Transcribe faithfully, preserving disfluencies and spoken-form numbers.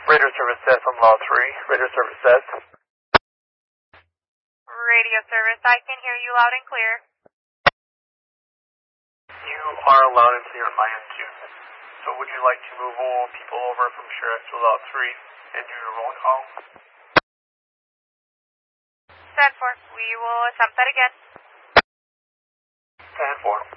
Radio service says on Law three. Radio service says. Radio service, I can hear you loud and clear. You are loud and clear on my end too. So would you like to move all people over from Sheriff to Law three and do your roll call? ten four, we will attempt that again. ten four.